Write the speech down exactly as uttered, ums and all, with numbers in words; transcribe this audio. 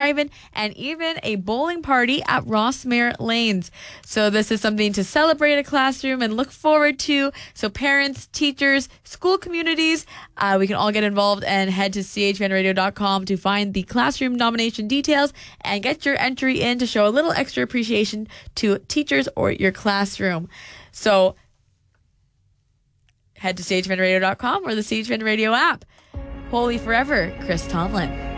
drive-in, and even a bowling party at Rossmere Lanes. So this is something to celebrate a classroom and look forward to. So parents, teachers, school communities, uh, we can all get involved and head to c h v n radio dot com to find the classroom nomination details and get your entry in to show a little extra appreciation to teachers or your classroom. So head to c h v n radio dot com or the C H V N Radio app. Holy Forever, Chris Tomlin.